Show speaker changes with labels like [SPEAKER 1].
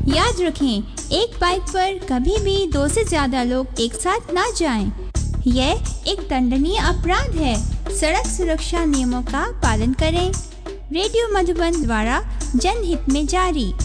[SPEAKER 1] याद रखें, एक बाइक पर कभी भी 2 से ज्यादा लोग एक साथ ना जाएं। यह एक दंडनीय अपराध है। सड़क सुरक्षा नियमों का पालन करें। रेडियो मधुबन द्वारा जनहित में जारी।